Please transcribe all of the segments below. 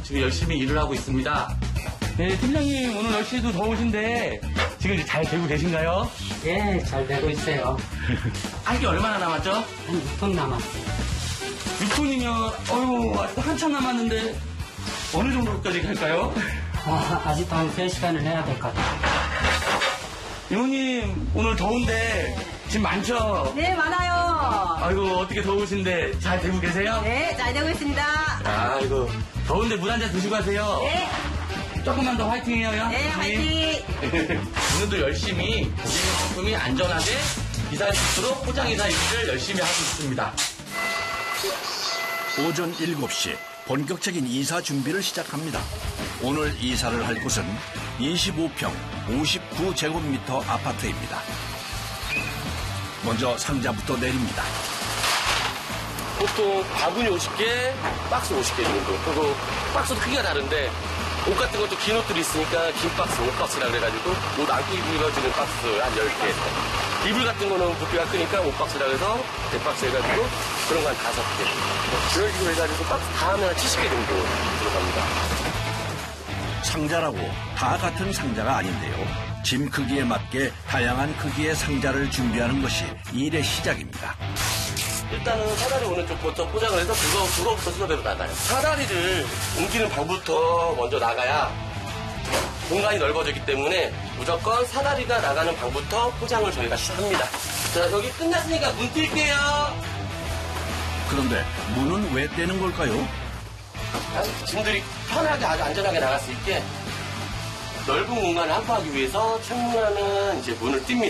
지금 열심히 일을 하고 있습니다. 네, 팀장님 오늘 날씨도 더우신데 지금 잘 되고 계신가요? 예, 잘 되고 있어요. 한 게 얼마나 남았죠? 한 6분 남았어요. 6분이면 어휴 아직 한참 남았는데 어느 정도까지 갈까요? 아직도 한 3시간을 해야 될 것 같아요. 이모님 오늘 더운데 짐 많죠? 네, 많아요. 아이고 어떻게 더우신데 잘 되고 계세요? 네, 잘 되고 있습니다. 아이고 더운데 물 한 잔 드시고 가세요. 네, 조금만 더 화이팅해요. 네, 화이팅. 오늘도 열심히 고객님 상품이 안전하게 이사할 수 있도록 포장이사 일을 열심히 하고 있습니다. 오전 7시 본격적인 이사 준비를 시작합니다. 오늘 이사를 할 곳은 25평 59제곱미터 아파트입니다. 먼저 상자부터 내립니다. 보통 바구니 50개, 박스 50개 정도. 그리고 박스도 크기가 다른데 옷 같은 것도 긴 옷들이 있으니까 긴 박스, 옷 박스라 그래가지고 옷 안고 입어지는 박스 한 10개. 이불 같은 거는 부피가 크니까 옷 박스라 그래서 대박스 해가지고 그런 거 한 5개. 그런 식으로 해가지고 박스 다 하면 한 70개 정도 들어갑니다. 상자라고 다 같은 상자가 아닌데요. 짐 크기에 맞게 다양한 크기의 상자를 준비하는 것이 일의 시작입니다. 일단은 사다리 오는 쪽부터 포장을 해서 그거부터 순서대로 나가요. 사다리를 옮기는 방부터 먼저 나가야 공간이 넓어지기 때문에 무조건 사다리가 나가는 방부터 포장을 저희가 시작합니다. 자, 여기 끝났으니까 문 뛸게요. 그런데 문은 왜 떼는 걸까요? 짐들이 편하게 아주 안전하게 나갈 수 있게 넓은 공간을 확보하기 위해서 창문하는 이제 문을 띱니다.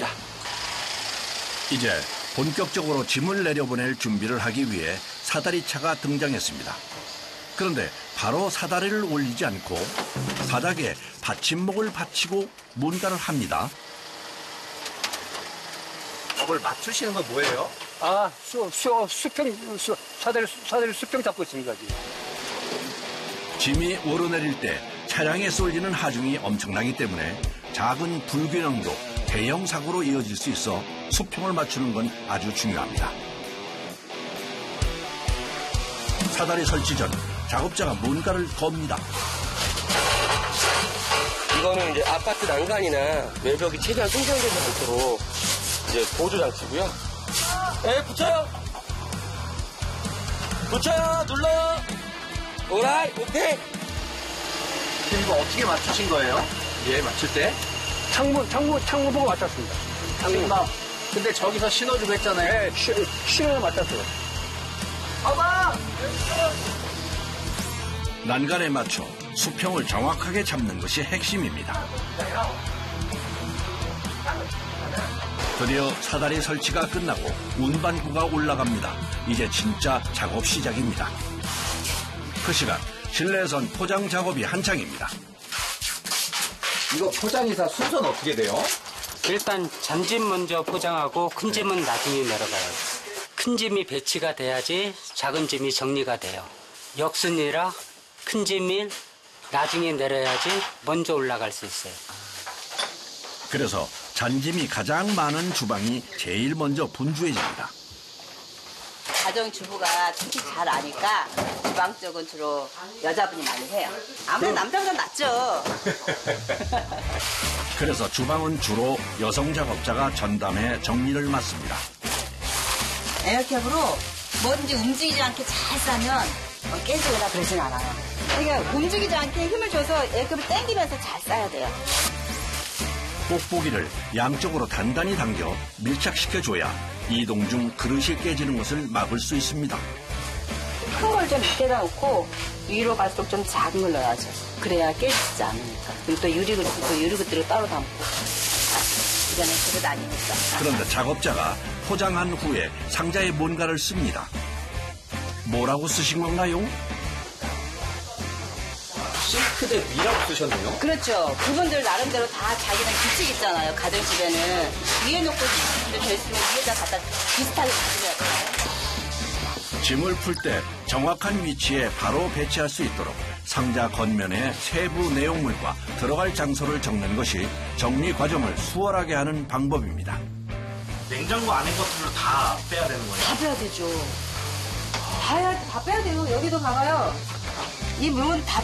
이제 본격적으로 짐을 내려보낼 준비를 하기 위해 사다리차가 등장했습니다. 그런데 바로 사다리를 올리지 않고 바닥에 받침목을 받치고 문가를 합니다. 뭘 맞추시는 건 뭐예요? 사다리 수평 잡고 있습니다, 지금. 짐이 오르내릴 때 차량에 쏠리는 하중이 엄청나기 때문에 작은 불균형도 대형 사고로 이어질 수 있어 수평을 맞추는 건 아주 중요합니다. 사다리 설치 전 작업자가 뭔가를 겁니다. 이거는 이제 아파트 난간이나 외벽이 최대한 손상되지 않도록 이제 보조 장치고요. 에 붙여요. 붙여요. 눌러요. 오라이 오케이. 이거 어떻게 맞추신 거예요? 예, 맞출 때? 창문 보고 맞췄습니다. 창문. 근데 저기서 신호주고 했잖아요. 네, 신호를 맞췄어요. 난간에 맞춰 수평을 정확하게 잡는 것이 핵심입니다. 드디어 사다리 설치가 끝나고 운반구가 올라갑니다. 이제 진짜 작업 시작입니다. 그 시간 실내에선 포장 작업이 한창입니다. 이거 포장이사 순서는 어떻게 돼요? 일단 잔짐 먼저 포장하고 큰 짐은 나중에 내려가요. 큰 짐이 배치가 돼야지 작은 짐이 정리가 돼요. 역순이라 큰 짐이 나중에 내려야지 먼저 올라갈 수 있어요. 그래서 잔짐이 가장 많은 주방이 제일 먼저 분주해집니다. 가정주부가 특히 잘 아니까 주방 쪽은 주로 여자분이 많이 해요. 아무래도 남자보다 낫죠. 그래서 주방은 주로 여성 작업자가 전담해 정리를 맡습니다. 에어캡으로 뭐든지 움직이지 않게 잘 싸면 깨지거나 그러진 않아요. 그러니까 움직이지 않게 힘을 줘서 에어캡을 당기면서 잘 싸야 돼요. 뽁뽁이를 양쪽으로 단단히 당겨 밀착시켜줘야 이동 중 그릇이 깨지는 것을 막을 수 있습니다. 큰 걸 좀 밑에다 놓고 위로 갈수록 좀 작은 걸 넣어야죠. 그래야 깨지지 않으니까. 그리고 또 유리그릇으로 따로 담고. 이거는 그릇 아니니까. 그런데 작업자가 포장한 후에 상자에 뭔가를 씁니다. 뭐라고 쓰신 건가요? 싱크대 위라고 쓰셨네요. 그렇죠. 그분들 나름대로 다 자기는 규칙 있잖아요. 가정집에는. 위에 놓고 분들 더 있으면 위에다 갖다 비슷하게 가져야 돼요. 짐을 풀 때 정확한 위치에 바로 배치할 수 있도록 상자 겉면에 세부 내용물과 들어갈 장소를 적는 것이 정리 과정을 수월하게 하는 방법입니다. 냉장고 안에 것들을 다 빼야 되는 거예요? 다 빼야 되죠. 다 빼야 돼요. 여기도 봐봐요. 이 물건 다